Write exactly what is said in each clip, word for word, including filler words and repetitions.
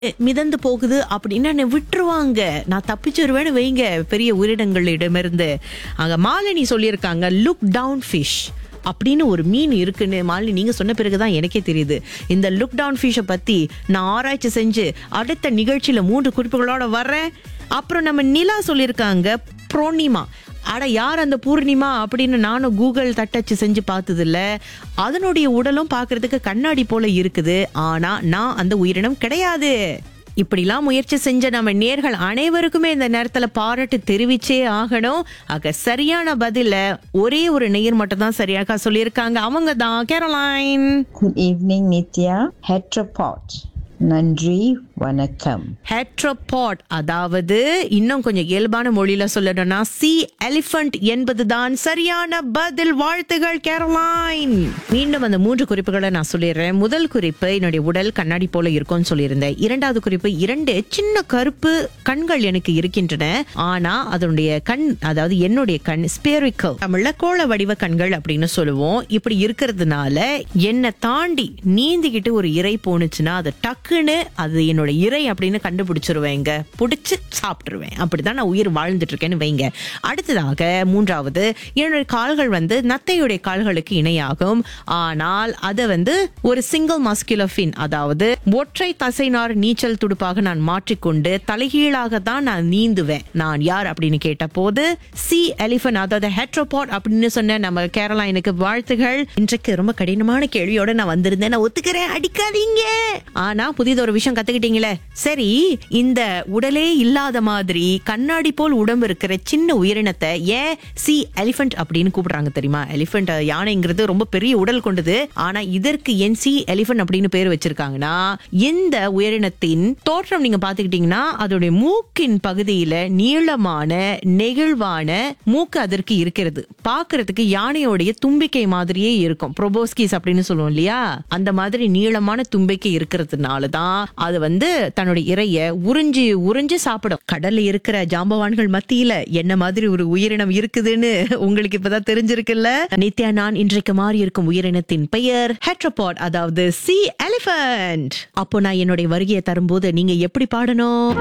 மிதந்து போகுது அப்படின்னா என்னை விட்டுருவாங்க, நான் தப்பிச்சிருவேன்னு வைங்க பெரிய உயிரினங்களிடமிருந்து. அங்க மாலினி சொல்லியிருக்காங்க லுக் டவுன் ஃபிஷ் அப்படின்னு ஒரு மீன் இருக்குன்னு. மாலினி நீங்க சொன்ன பிறகுதான் எனக்கே தெரியுது. இந்த லுக் டவுன் ஃபிஷ்ஷை பத்தி நான் ஆராய்ச்சி செஞ்சு அடுத்த நிகழ்ச்சியில மூன்று குறிப்புகளோட வர்றேன். அப்புறம் நம்ம நிலா சொல்லியிருக்காங்க புரோனிமா. அட யார் அந்த பூர்ணிமா அப்படின்னு நானும் கூகுள் தட்டச்சு செஞ்சு பார்த்தது இல்ல. அதனுடைய உடலும் பார்க்கிறதுக்கு கண்ணாடி போல இருக்குது, ஆனா நான் அந்த உயிரினம் கிடையாது. இப்படிலாம் முயற்சி செஞ்ச நம்ம நேர்கள் அனைவருக்குமே இந்த நேரத்துல பாராட்டு தெரிவிச்சே ஆகணும். ஆக சரியான பதில ஒரே ஒரு நேயர் மட்டும் தான் சரியாக சொல்லியிருக்காங்க. அவங்க தான் Caroline. Good evening, Nitya. Heteropod. நன்றி, வணக்கம். ஹெட்ரோபாட், அதாவது இன்னும் கொஞ்சம் இயல்பான மொழியில சொல்லணும்னா சி எலிஃபண்ட் என்பதுதான் சரியான பதில். வாழ்த்துகள் கேரோலைன். மீண்டும் அந்த மூன்று குறிப்புகளை நான் சொல்லிடுறேன். முதல் குறிப்பு என்னுடைய உடல் கண்ணாடி போல இருக்கும்னு சொல்லியிருந்தேன். இரண்டாவது குறிப்பு இரண்டு சின்ன கருப்பு கண்கள் எனக்கு இருக்கின்றன, ஆனா அதனுடைய கண், அதாவது என்னுடைய கண் ஸ்பெரிக்கல், தமிழ்ல கோள வடிவ கண்கள் அப்படின்னு சொல்லுவோம். இப்படி இருக்கிறதுனால என்னை தாண்டி நீந்திக்கிட்டு ஒரு இறை போனுச்சுன்னா அது டக்குன்னு அது என்னோட இறை அப்படின்னு கண்டுபிடிச்சிருவேங்க, பிடிச்சு சாப்பிட்டுருவேன். அப்படிதான் நான் உயிர் வாழ்ந்துட்டு இருக்கேன்னு வைங்க. அடுத்ததாக மூன்றாவது, என்னுடைய கால்கள் வந்து நத்தையுடைய கால்களுக்கு இணையாகும், ஆனால் அதை வந்து ஒரு சிங்கிள் மஸ்குலர் ஃபின், அதாவது ஒற்றை தசைநார் நீச்சல் துடுப்பாக நான் மாற்றிக்கொண்டு தலைகீழாக தான் நான் நீந்துவேன். நான் யார் அப்படின்னு கேட்ட போது சி எலிஃபண்ட், அதாவது ஹெட்ரோபாட் அப்படின்னு சொன்ன நம்ம கேரளைனுக்கு வாழ்த்துகள். இன்றைக்கு ரொம்ப கடினமான கேள்வியோட நான் வந்திருந்தேன், நான் ஒத்துக்கிறேன், அடிக்காதீங்க. ஆனா புதியதொரு விஷயம் கத்துக்கிட்டீங்களே. சரி, இந்த உடலே இல்லாத மாதிரி கண்ணாடி போல் உடம்பு இருக்கிற சின்ன உயிரினத்தை ஏன் சி எலிஃபண்ட் அப்படின்னு கூப்பிடுறாங்க தெரியுமா? எலிஃபண்ட், யானைங்கிறது ரொம்ப பெரிய உடல் கொண்டது, ஆனா இதற்கு ஏன் சி எலிஃபண்ட் அப்படின்னு பேர் வச்சிருக்காங்கன்னா, இந்த உயிரினத்தின் தோற்றம் நீங்க பாத்துக்கிட்டீங்கன்னா அதோடைய மூக்கின் பகுதியில நீளமான நெகிழ்வான மூக்கு அதற்கு இருக்கிறது. பாக்குறதுக்கு யானையோடைய தும்பிக்கை மாதிரியே இருக்கும். ப்ரோபோஸ்கிஸ் அப்படின்னு சொல்லுவோம் இல்லையா, அந்த மாதிரி நீளமான தும்பிக்கை இருக்கிறதுனாலதான் அது வந்து தன்னுடைய இறைய உறிஞ்சி உறிஞ்சி சாப்பிடும். கடல்ல இருக்கிற ஜாம்பவான்கள் மத்தியில என்ன மாதிரி ஒரு உயிரினம் இருக்குதுன்னு உங்களுக்கு இப்பதான் தெரிஞ்சிருக்குல்ல. நித்யா, நான் இன்றைக்கு மாறி இருக்கும் உயிரினத்தின் பெயர் ஹெட்ரோபாட், அதாவது சி எலிஃபண்ட். அப்போ நான் என்னுடைய வருகையை தரும்போது நீங்க எப்படி பாடணும்?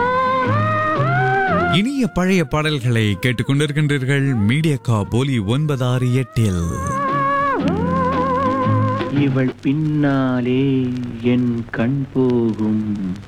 இனிய பழைய பாடல்களை கேட்டுக்கொண்டிருக்கின்றீர்கள் மீடியா போலி ஒன்பதாறு எட்டில். இவள் பின்னாலே என் கண் போகும்